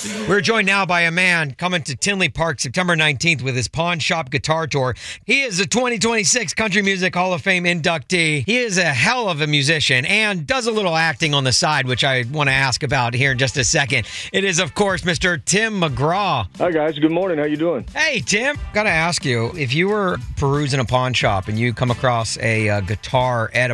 We're joined now by a man coming to Tinley Park September 19th with his Pawn Shop Guitar Tour. He is a 2026 Country Music Hall of Fame inductee. He is a hell of a musician and does a little acting on the side, which I want to ask about here in just a second. It is, of course, Mr. Tim McGraw. Hi, guys. Good morning. How you doing? Hey, Tim. Got to ask you, if you were perusing a pawn shop and you come across a guitar at a